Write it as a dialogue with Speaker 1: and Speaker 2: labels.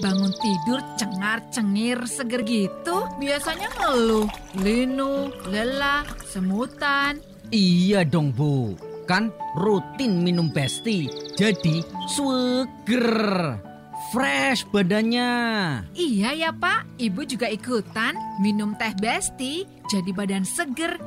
Speaker 1: bangun tidur cengar-cengir seger gitu. Biasanya ngeluh, linu, lelah, semutan.
Speaker 2: Iya dong Bu, kan rutin minum Besti, jadi seger, fresh badannya.
Speaker 1: Iya ya Pak, Ibu juga ikutan minum teh Besti, jadi badan seger